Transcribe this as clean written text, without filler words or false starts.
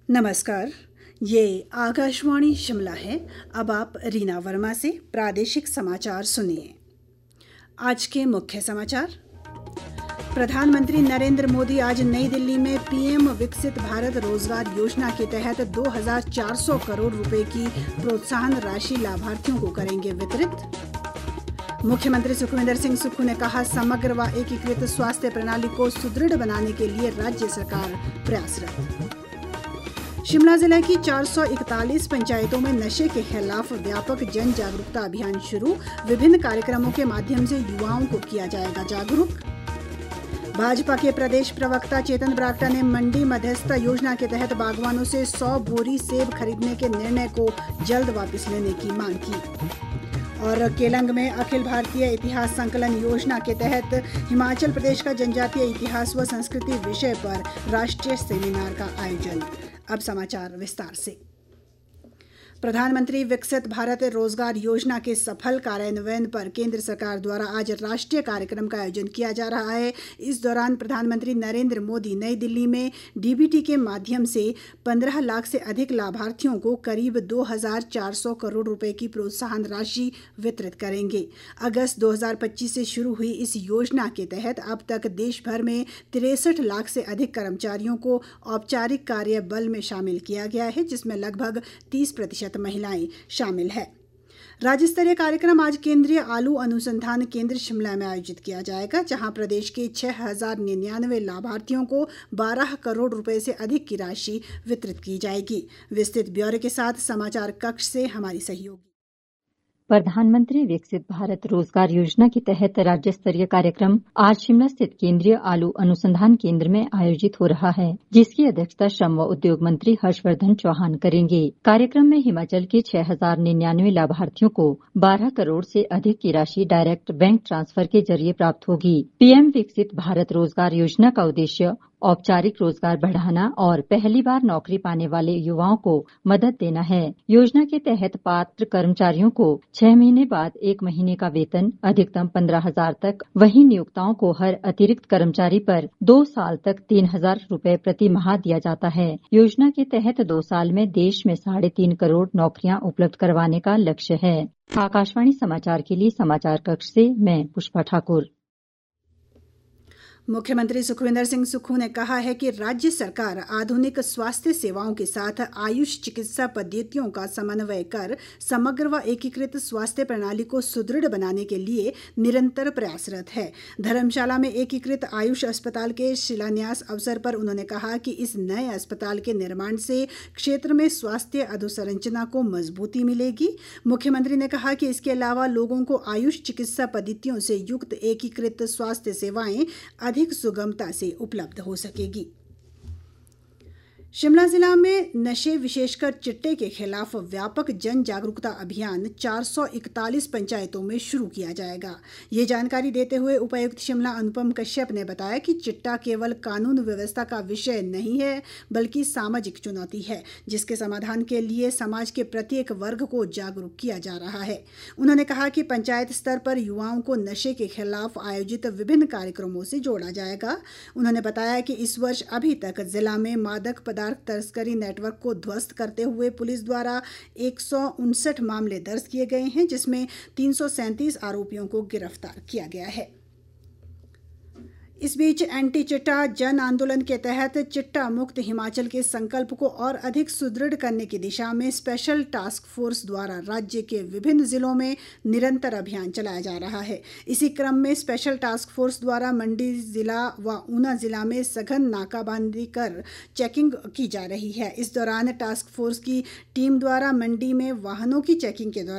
नमस्कार, ये आकाशवाणी शिमला है। अब आप रीना वर्मा से प्रादेशिक समाचार सुनिए। आज के मुख्य समाचार। प्रधानमंत्री नरेंद्र मोदी आज नई दिल्ली में पीएम विकसित भारत रोजगार योजना के तहत 2,400 करोड़ रुपए की प्रोत्साहन राशि लाभार्थियों को करेंगे वितरित। मुख्यमंत्री सुखविंदर सिंह सुक्खू ने कहा, समग्र व एकीकृत स्वास्थ्य प्रणाली को सुदृढ़ बनाने के लिए राज्य सरकार प्रयासरत। शिमला जिला की 441 पंचायतों में नशे के खिलाफ व्यापक जन जागरूकता अभियान शुरू। विभिन्न कार्यक्रमों के माध्यम से युवाओं को किया जाएगा जागरूक। भाजपा के प्रदेश प्रवक्ता चेतन बरागटा ने मंडी मध्यस्थता योजना के तहत बागवानों से 100 बोरी सेब खरीदने के निर्णय को जल्द वापस लेने की मांग की। और केलंग में अखिल भारतीय इतिहास संकलन योजना के तहत हिमाचल प्रदेश का जनजातीय इतिहास व संस्कृति विषय पर राष्ट्रीय सेमिनार का आयोजन। अब समाचार विस्तार से। प्रधानमंत्री विकसित भारत रोजगार योजना के सफल कार्यान्वयन पर केंद्र सरकार द्वारा आज राष्ट्रीय कार्यक्रम का आयोजन किया जा रहा है। इस दौरान प्रधानमंत्री नरेंद्र मोदी नई दिल्ली में डीबीटी के माध्यम से 15 लाख से अधिक लाभार्थियों को करीब 2,400 करोड़ रुपए की प्रोत्साहन राशि वितरित करेंगे। अगस्त 2025 से शुरू हुई इस योजना के तहत अब तक देश भर में 63 लाख से अधिक कर्मचारियों को औपचारिक कार्य बल में शामिल किया गया है, जिसमें लगभग 30% महिलाएं शामिल है। राज्य स्तरीय कार्यक्रम आज केंद्रीय आलू अनुसंधान केंद्र शिमला में आयोजित किया जाएगा, जहां प्रदेश के 6,099 लाभार्थियों को 12 करोड़ रुपए से अधिक की राशि वितरित की जाएगी। विस्तृत ब्यौरे के साथ समाचार कक्ष से हमारी सहयोगी। प्रधानमंत्री विकसित भारत रोजगार योजना के तहत राज्य स्तरीय कार्यक्रम आज शिमला स्थित केंद्रीय आलू अनुसंधान केंद्र में आयोजित हो रहा है, जिसकी अध्यक्षता श्रम व उद्योग मंत्री हर्षवर्धन चौहान करेंगे। कार्यक्रम में हिमाचल के 6,099 लाभार्थियों को 12 करोड़ से अधिक की राशि डायरेक्ट बैंक ट्रांसफर के जरिए प्राप्त होगी। पीएम विकसित भारत रोजगार योजना का उद्देश्य औपचारिक रोजगार बढ़ाना और पहली बार नौकरी पाने वाले युवाओं को मदद देना है। योजना के तहत पात्र कर्मचारियों को 6 महीने बाद 1 महीने का वेतन अधिकतम 15,000 तक, वहीं नियोक्ताओं को हर अतिरिक्त कर्मचारी पर 2 साल तक 3,000 रुपए प्रति माह दिया जाता है। योजना के तहत 2 साल में देश में 3.5 करोड़ नौकरियां उपलब्ध करवाने का लक्ष्य है। आकाशवाणी समाचार के लिए समाचार कक्ष से मैं पुष्पा ठाकुर। मुख्यमंत्री सुखविंदर सिंह सुक्खू ने कहा है कि राज्य सरकार आधुनिक स्वास्थ्य सेवाओं के साथ आयुष चिकित्सा पद्धतियों का समन्वय कर समग्र व एकीकृत स्वास्थ्य प्रणाली को सुदृढ़ बनाने के लिए निरंतर प्रयासरत है। धर्मशाला में एकीकृत आयुष अस्पताल के शिलान्यास अवसर पर उन्होंने कहा कि इस नए अस्पताल के निर्माण से क्षेत्र में स्वास्थ्य अधोसंरचना को मजबूती मिलेगी। मुख्यमंत्री ने कहा कि इसके अलावा लोगों को आयुष चिकित्सा पद्धतियों से युक्त एकीकृत स्वास्थ्य सेवाएं अधिक सुगमता से उपलब्ध हो सकेगी। शिमला जिला में नशे विशेषकर चिट्टे के खिलाफ व्यापक जन जागरूकता अभियान 441 पंचायतों में शुरू किया जाएगा। ये जानकारी देते हुए उपायुक्त शिमला अनुपम कश्यप ने बताया कि चिट्टा केवल कानून व्यवस्था का विषय नहीं है, बल्कि सामाजिक चुनौती है, जिसके समाधान के लिए समाज के प्रत्येक वर्ग को जागरूक किया जा रहा है। उन्होंने कहा कि पंचायत स्तर पर युवाओं को नशे के खिलाफ आयोजित विभिन्न कार्यक्रमों से जोड़ा जाएगा। उन्होंने बताया कि इस वर्ष अभी तक जिला में मादक तस्करी नेटवर्क को ध्वस्त करते हुए पुलिस द्वारा 159 मामले दर्ज किए गए हैं, जिसमें 337 आरोपियों को गिरफ्तार किया गया है। इस बीच एंटी चिट्टा जन आंदोलन के तहत चिट्टा मुक्त हिमाचल के संकल्प को और अधिक सुदृढ़ करने की दिशा में स्पेशल टास्क फोर्स द्वारा राज्य के विभिन्न जिलों में निरंतर अभियान चलाया जा रहा है। इसी क्रम में स्पेशल टास्क फोर्स द्वारा मंडी जिला व ऊना जिला में सघन नाकाबंदी कर चेकिंग की जा रही है। इस दौरान टास्क फोर्स की टीम द्वारा मंडी में वाहनों की चेकिंग के दौरान